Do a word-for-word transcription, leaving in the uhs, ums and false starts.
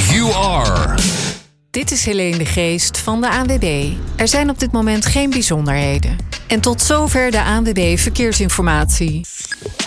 You are. Dit is Helene de Geest van de A N W B. Er zijn op dit moment geen bijzonderheden. En tot zover de A N W B Verkeersinformatie.